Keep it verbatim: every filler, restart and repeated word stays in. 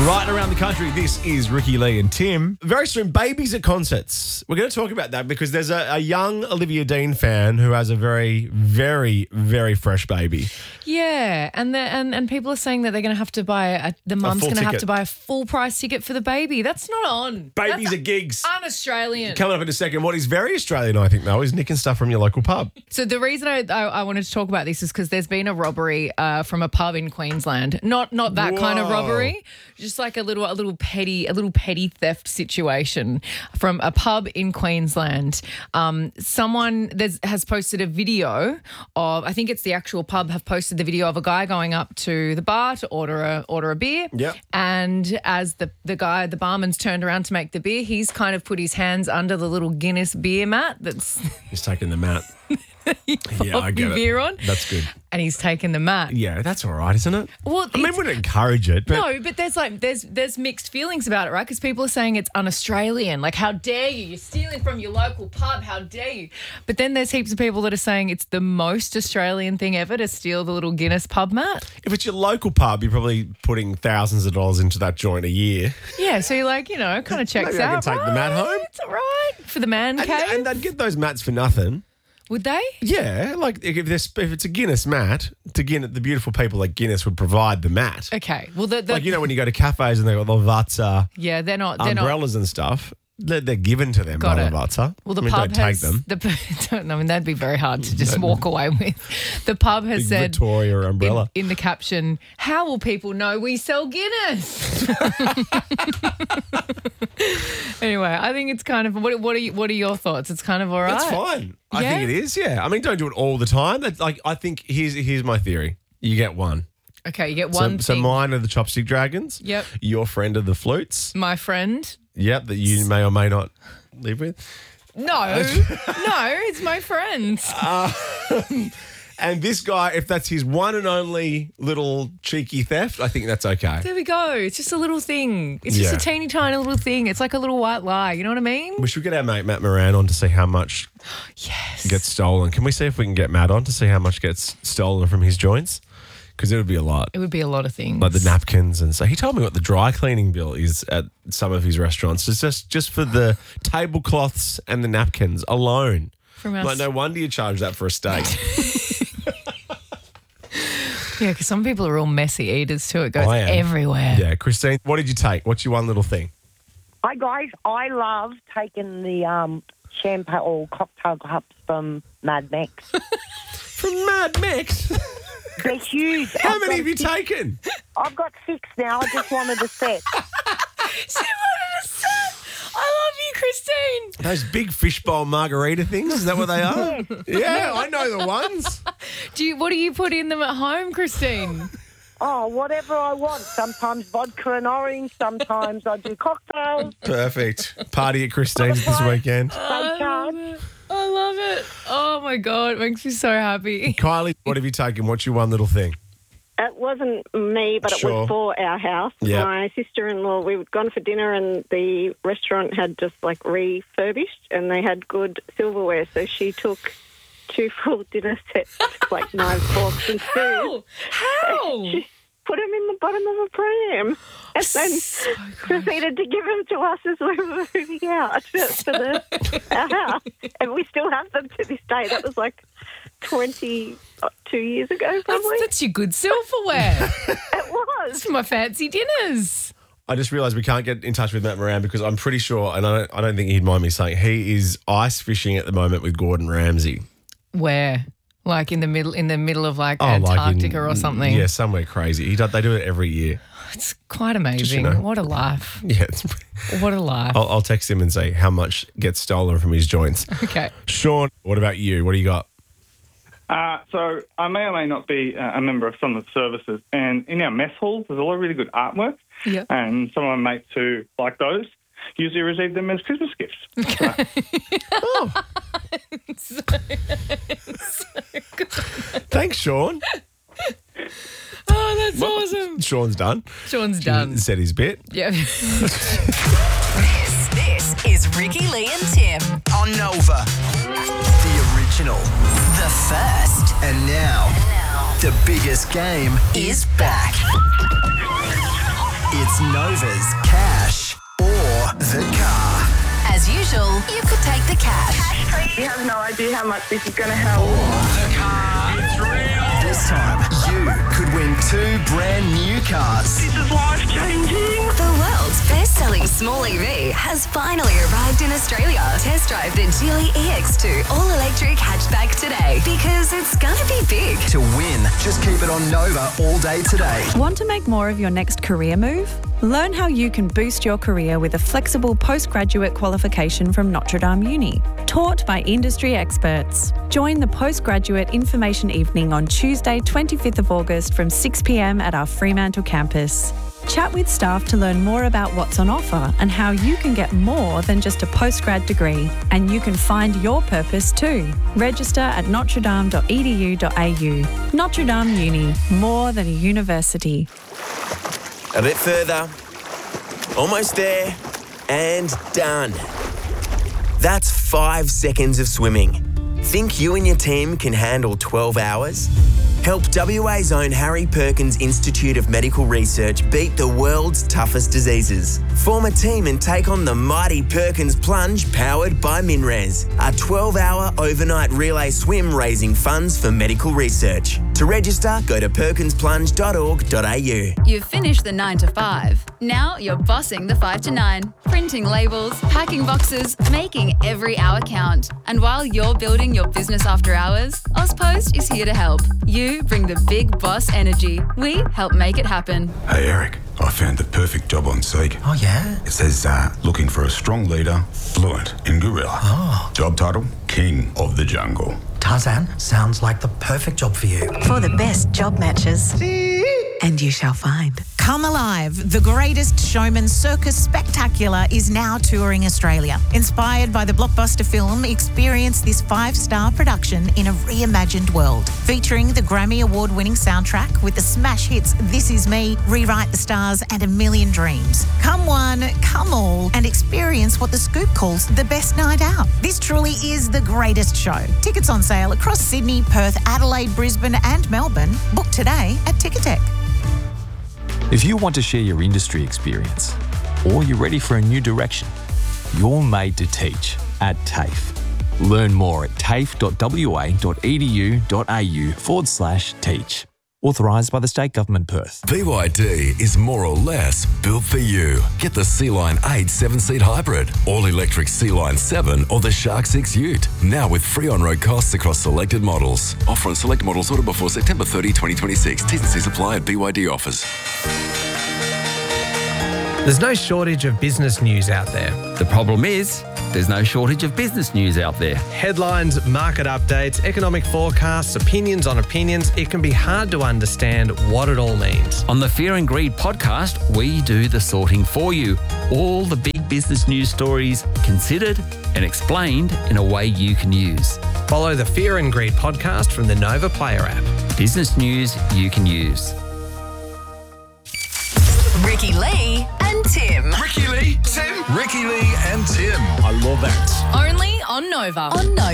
Right around the country, this is Ricky Lee and Tim. Very soon, babies at concerts. We're going to talk about that because there's a, a young Olivia Dean fan who has a very, very, very fresh baby. Yeah, and the, and and people are saying that they're going to have to buy a, the mum's full going to have ticket. to buy a full price ticket for the baby. That's not on. Babies That's are gigs. un-Australian. Coming up in a second, what is very Australian, I think, though, is nicking stuff from your local pub. So the reason I, I, I wanted to talk about this is because there's been a robbery uh, from a pub in Queensland. Not not that kind of Whoa. robbery, just like a little a little petty a little petty theft situation from a pub in Queensland. Um, someone there's, has posted a video of, I think it's the actual pub, have posted the video of a guy going up to the bar to order a order a beer. Yep. And as the the guy the barman's turned around to make the beer, he's kind of put his hands under the little Guinness beer mat that's He's taking the mat. Yeah, I the get it. beer on. That's good. And he's taken the mat. Yeah, that's all right, isn't it? Well, I mean, it's- we don't encourage it, but No, but there's like there's there's mixed feelings about it, right? Because people are saying it's un-Australian. Like, how dare you? You're stealing from your local pub. How dare you? But then there's heaps of people that are saying it's the most Australian thing ever to steal the little Guinness pub mat. if it's your local pub, you're probably putting thousands of dollars into that joint a year. Yeah, so you're like, you know, kind of checks Maybe I can out. take the mat right, home. It's all right for the man And, cave. and they'd get those mats for nothing. Would they? Yeah, like if, there's, if it's a Guinness mat, to Guinness, the beautiful people like Guinness would provide the mat. Okay. Well, the, the Like, you know, when you go to cafes and they've got the Vatsa yeah, they're not. They're not. umbrellas and stuff, they're, they're given to them Got by it. the Vatsa. Well, the I mean, pub don't has take them. the. Don't, I mean, that'd be very hard to just walk away with. The pub has Big said Victoria umbrella. in, in the caption, "How will people know we sell Guinness?" Anyway, I think it's kind of. What, what are you, what are your thoughts? It's kind of all right. That's fine. I Yeah? think it is, yeah. I mean, don't do it all the time. That's like, I think here's here's my theory. You get one. Okay, you get So, one so thing. mine are the chopstick dragons. Yep. Your friend are the flutes. My friend. Yep, that you may or may not live with. No, no, it's my friend. And this guy, if that's his one and only little cheeky theft, I think that's okay. There we go. It's just a little thing. It's just Yeah. a teeny tiny little thing. It's like a little white lie. You know what I mean? We should get our mate Matt Moran on to see how much Yes. gets stolen. Can we see if we can get Matt on to see how much gets stolen from his joints? Because it would be a lot. It would be a lot of things. Like the napkins and so he told me what the dry cleaning bill is at some of his restaurants. It's just just for the tablecloths and the napkins alone. From us. Like no wonder you charge that for a steak. Yeah, because some people are all messy eaters too. It goes I am. everywhere. Yeah, Christine, what did you take? What's your one little thing? Hi guys, I love taking the um, champagne or cocktail cups from Mad Max. From Mad Max. They're huge. How I've many got have you six- taken? I've got six now. I just wanted a set. She wanted a set. I love you, Christine. Those big fishbowl margarita things, is that what they are? Yeah, I know the ones. Do you? What do you put in them at home, Christine? Oh, whatever I want. Sometimes vodka and orange. Sometimes I do cocktails. Perfect. Party at Christine's this weekend. They charge. I love it. Oh my god, it makes me so happy. Kylie, what have you taken? What's your one little thing? It wasn't me, but it Sure. was for our house. Yeah. My sister-in-law, we had gone for dinner and the restaurant had just like refurbished and they had good silverware. So she took two full dinner sets, like knives, forks and spoons. How? How? She put them in the bottom of a pram and then So proceeded to give them to us as we were moving out for the, our house. And we still have them to this day. That was like twenty-two years ago, That's, probably. that's your good silverware. It was. For my fancy dinners. I just realised we can't get in touch with Matt Moran because I'm pretty sure, and I don't, I don't think he'd mind me saying, he is ice fishing at the moment with Gordon Ramsay. Where? Like in the middle, in the middle of like Oh, like in- Antarctica or something. Yeah, somewhere crazy. He do, they do it every year. It's quite amazing. know. What a life. Yeah, it's, What a life. I'll, I'll text him and say how much gets stolen from his joints. Okay. Sean, what about you? What do you got? Uh, so I may or may not be uh, a member of some of the services, and in our mess halls, there's a lot of really good artwork, Yeah. and some of my mates who like those usually receive them as Christmas gifts. Oh, So, so good. thanks, Sean. Oh, that's awesome. Sean's done. Sean's done. Said his bit. Yeah. This, this is Ricky Lee and Tim. On Nova. The original. The first And now, the biggest game is back. It's Nova's cash or the car. As usual, you could take the cash. You have no idea how much this is going to help. The car. It's real. This time, you could win two brand new cars. This is life-changing. The world's best-selling small E V has finally arrived in Australia. Test drive the Geely E X two all-electric hatchback today because it's gonna be big. To win, just keep it on Nova all day today. Want to make more of your next career move? Learn how you can boost your career with a flexible postgraduate qualification from Notre Dame Uni, taught by industry experts. Join the Postgraduate Information Evening on Tuesday, twenty-fifth of August from six p m at our Fremantle campus. Chat with staff to learn more about what's on offer and how you can get more than just a postgrad degree. And you can find your purpose too. Register at notre dame dot e d u dot a u. Notre Dame Uni, more than a university. A bit further. Almost there. And done. That's five seconds of swimming. Think you and your team can handle twelve hours? Help W A's own Harry Perkins Institute of Medical Research beat the world's toughest diseases. Form a team and take on the mighty Perkins Plunge powered by MinRes, a twelve-hour overnight relay swim raising funds for medical research. To register, go to perkins plunge dot org dot a u. You've finished the nine to five. Now you're bossing the five to nine. Printing labels, packing boxes, making every hour count. And while you're building your business after hours, AusPost is here to help. You bring the big boss energy. We help make it happen. Hey Eric, I found the perfect job on Seek. Oh yeah? It says uh, looking for a strong leader, fluent in gorilla. Oh. Job title, King of the Jungle. Tarzan, sounds like the perfect job for you. For the best job matches. And you shall find. Come Alive, the greatest showman circus spectacular is now touring Australia. Inspired by the blockbuster film, experience this five-star production in a reimagined world. Featuring the Grammy Award-winning soundtrack with the smash hits This Is Me, Rewrite the Stars and A Million Dreams. Come one, come all, and experience what The Scoop calls the best night out. This truly is the greatest show. Tickets on sale across Sydney, Perth, Adelaide, Brisbane and Melbourne. Book today at Ticketek. If you want to share your industry experience or you're ready for a new direction, you're made to teach at TAFE. Learn more at tafe dot w a dot e d u dot a u forward slash teach. Authorised by the State Government Perth. B Y D is more or less built for you. Get the Sea-Line eight seven-seat hybrid, all-electric Sea-Line seven or the Shark six Ute. Now with free on-road costs across selected models. Offer on select models ordered before September thirtieth, twenty twenty-six. T's and C's apply at B Y D offers. There's no shortage of business news out there. The problem is, there's no shortage of business news out there. Headlines, market updates, economic forecasts, opinions on opinions. It can be hard to understand what it all means. On the Fear and Greed podcast, we do the sorting for you. All the big business news stories considered and explained in a way you can use. Follow the Fear and Greed podcast from the Nova Player app. Business news you can use. Ricky Lee and Tim. Ricky Lee, Tim. Ricky Lee and Tim. I love that. Only on Nova. On Nova.